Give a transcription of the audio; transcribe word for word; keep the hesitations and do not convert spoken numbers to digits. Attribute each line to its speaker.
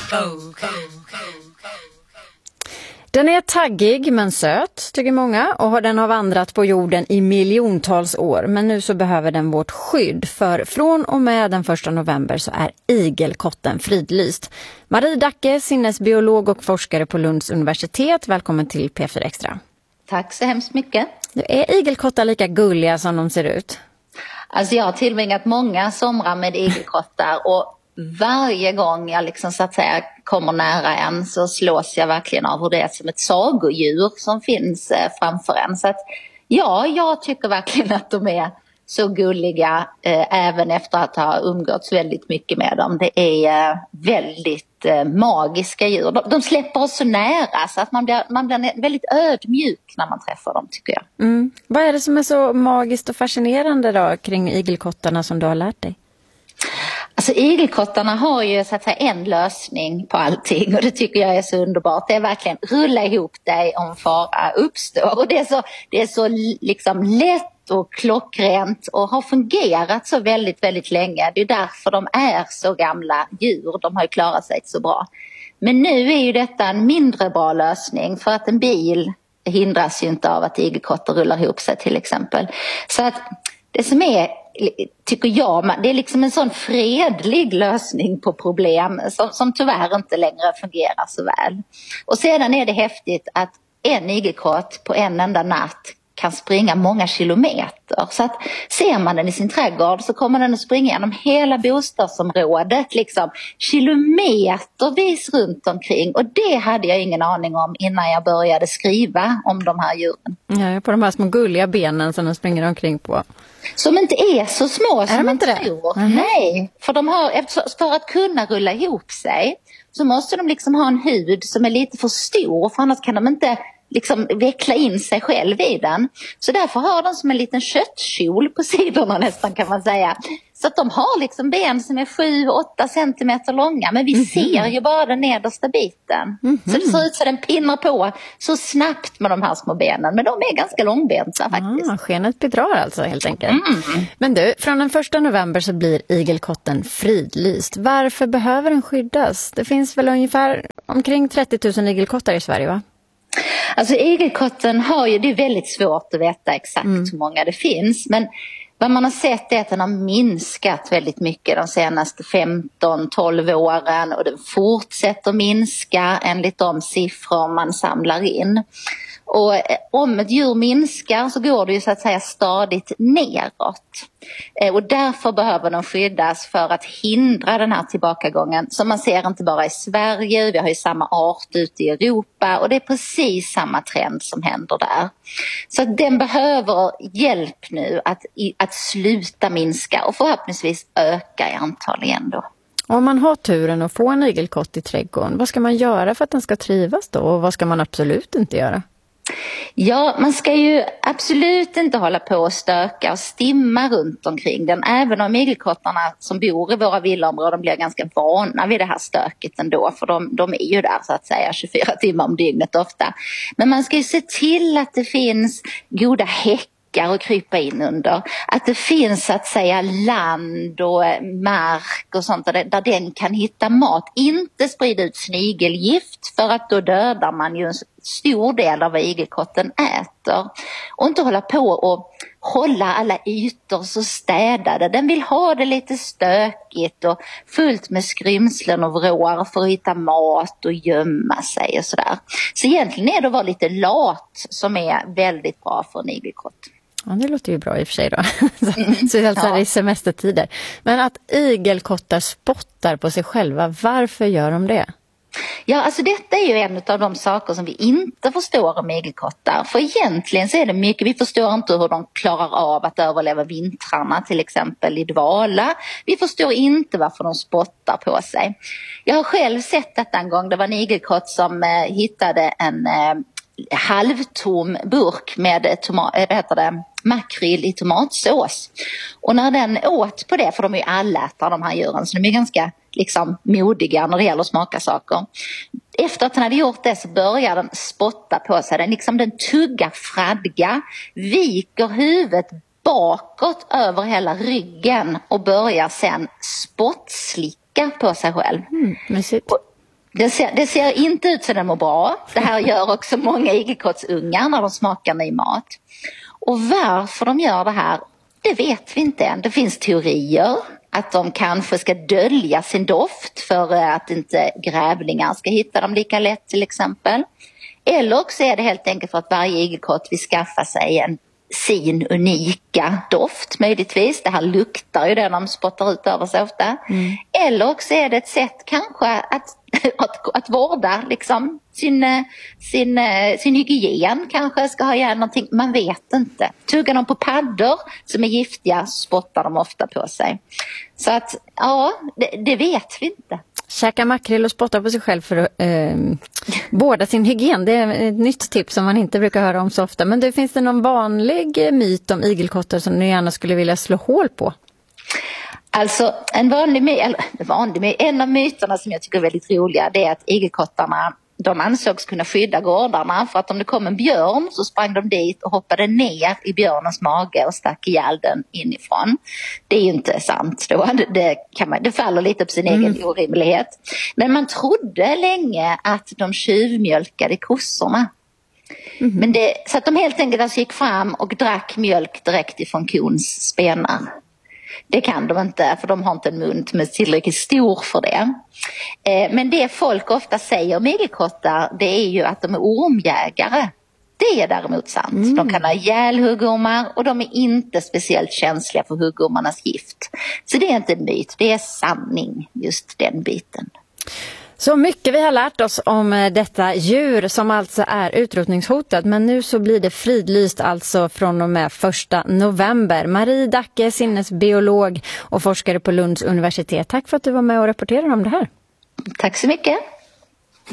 Speaker 1: Den är taggig men söt, tycker många, och den har vandrat på jorden i miljontals år. Men nu så behöver den vårt skydd, för från och med den första november så är igelkotten fridlyst. Marie Dacke, sinnesbiolog och forskare på Lunds universitet, välkommen till P fyra Extra.
Speaker 2: Tack så hemskt mycket.
Speaker 1: Är igelkottar lika gulliga som de ser ut?
Speaker 2: Alltså jag har tillbringat många somrar med igelkottar, och varje gång jag liksom så att säga kommer nära en så slås jag verkligen av hur det är som ett sagodjur som finns eh, framför en. Så att ja, jag tycker verkligen att de är så gulliga eh, även efter att ha umgåtts väldigt mycket med dem. Det är eh, väldigt eh, magiska djur. De, de släpper oss så nära så att man blir, man blir väldigt ödmjuk när man träffar dem, tycker jag.
Speaker 1: Mm. Vad är det som är så magiskt och fascinerande då kring igelkottarna som du har lärt dig?
Speaker 2: Alltså igelkottarna har ju så att säga en lösning på allting, och det tycker jag är så underbart. Det är verkligen rulla ihop dig om fara uppstår, och det är så, det är så liksom lätt och klockrent och har fungerat så väldigt, väldigt länge. Det är därför de är så gamla djur, de har ju klarat sig så bra. Men nu är ju detta en mindre bra lösning, för att en bil hindras ju inte av att igelkottar rullar ihop sig till exempel. Så att det som är, tycker jag, det är liksom en sån fredlig lösning på problem som, som tyvärr inte längre fungerar så väl. Och sedan är det häftigt att en igelkott på en enda natt kan springa många kilometer. Så att ser man den i sin trädgård så kommer den att springa genom hela bostadsområdet liksom kilometervis runt omkring. Och det hade jag ingen aning om innan jag började skriva om de här djuren.
Speaker 1: Ja, på de här små gulliga benen som de springer omkring på.
Speaker 2: Som inte är så små som man
Speaker 1: tror.
Speaker 2: Mm-hmm. Nej, för, de har, för att kunna rulla ihop sig så måste de liksom ha en hud som är lite för stor, för annars kan de inte liksom veckla in sig själv i den. Så därför har de som en liten köttkjol på sidorna nästan, kan man säga. Så att de har liksom ben som är sju åtta centimeter långa, men vi mm-hmm. ser ju bara den nedersta biten. Mm-hmm. Så det ser ut så den pinnar på så snabbt med de här små benen, men de är ganska långbenta faktiskt.
Speaker 1: Ah, skenet bedrar alltså helt enkelt.
Speaker 2: Mm.
Speaker 1: Men du, från den första november så blir igelkotten fridlyst. Varför behöver den skyddas? Det finns väl ungefär omkring trettio tusen igelkottar i Sverige, va?
Speaker 2: Alltså igelkotten har ju, det är väldigt svårt att veta exakt mm. hur många det finns, men vad man har sett är att den har minskat väldigt mycket de senaste femton tolv åren, och den fortsätter minska enligt de siffror man samlar in. Och om ett djur minskar så går det ju så att säga stadigt neråt. Och därför behöver de skyddas för att hindra den här tillbakagången som man ser inte bara i Sverige, vi har ju samma art ute i Europa, och det är precis samma trend som händer där. Så att den behöver hjälp nu att, att sluta minska och förhoppningsvis öka i antal igen då.
Speaker 1: Om man har turen att få en igelkott i trädgården, vad ska man göra för att den ska trivas då, och vad ska man absolut inte göra?
Speaker 2: Ja, man ska ju absolut inte hålla på och stöka och stimma runt omkring den. Även om igelkottarna som bor i våra villaområden blir ganska vana vid det här stöket ändå. För de, de är ju där så att säga tjugofyra timmar om dygnet ofta. Men man ska ju se till att det finns goda häckar och krypa in under. Att det finns så att säga land och mark och sånt där, där den kan hitta mat. Inte sprida ut snigelgift, för att då dödar man ju en stor del av vad igelkotten äter. Och inte hålla på och hålla alla ytor så städade. Den vill ha det lite stökigt och fullt med skrymslen och vrår för att hitta mat och gömma sig och sådär. Så egentligen är det att vara lite lat som är väldigt bra för en igelkott.
Speaker 1: Ja, det låter ju bra i och för sig då. Så det är alltså ja. i semestertider. Men att igelkottar spottar på sig själva, varför gör de det?
Speaker 2: Ja, alltså detta är ju en av de saker som vi inte förstår om igelkottar. För egentligen så är det mycket, vi förstår inte hur de klarar av att överleva vintrarna till exempel i dvala. Vi förstår inte varför de spottar på sig. Jag har själv sett detta en gång, det var en igelkott som eh, hittade en eh, halvtom burk med toma- äh, vad heter det, makrill i tomatsås. Och när den åt på det, för de är ju allätare de här djuren, så de är ganska liksom modiga när det gäller att smaka saker. Efter att den hade gjort det så börjar den spotta på sig. Den, liksom, den tuggar fradga, viker huvudet bakåt över hela ryggen och börjar sen spottslicka på sig själv.
Speaker 1: Mm,
Speaker 2: och, Det ser, det ser inte ut så det mår bra. Det här gör också många igelkottsungar när de smakar ny mat. Och varför de gör det här, det vet vi inte än. Det finns teorier att de kanske ska dölja sin doft för att inte grävlingar ska hitta dem lika lätt till exempel. Eller också är det helt enkelt för att varje igelkott vill skaffa sig en sin unika doft möjligtvis. Det här luktar ju det de spottar ut över sig ofta. Mm. Eller också är det ett sätt kanske att, att, att vårda liksom sin, sin, sin hygien, kanske ska ha igen någonting. Man vet inte. Tuggar de på paddor som är giftiga spottar de ofta på sig. Så att ja, det, det vet vi inte.
Speaker 1: Käka makrill och spotta på sig själv för att eh, vårda sin hygien. Det är ett nytt tips som man inte brukar höra om så ofta. Men det, finns det någon vanlig myt om igelkottar som ni gärna skulle vilja slå hål på?
Speaker 2: Alltså en vanlig myt, eller vanlig myt, en av myterna som jag tycker är väldigt roliga, det är att igelkottarna, de ansågs kunna skydda gårdarna för att om det kom en björn så sprang de dit och hoppade ner i björnens mage och stack ihjäl den inifrån. Det är ju inte sant då. Det, kan man, det faller lite på sin mm. egen orimlighet. Men man trodde länge att de tjuvmjölkade kossorna. Mm. Men det, så att de helt enkelt alltså gick fram och drack mjölk direkt ifrån kons spenar. Det kan de inte för de har inte en mun som är tillräckligt stor för det. Eh, men det folk ofta säger om igelkottar, det är ju att de är ormjägare. Det är däremot sant. Mm. De kan ha ihjäl huggormar och de är inte speciellt känsliga för huggormarnas gift. Så det är inte en myt, det är sanning just den biten.
Speaker 1: Så mycket vi har lärt oss om detta djur som alltså är utrotningshotat, men nu så blir det fridlyst alltså från och med första november. Marie Dacke, sinnesbiolog och forskare på Lunds universitet. Tack för att du var med och rapporterade om det här.
Speaker 2: Tack så mycket.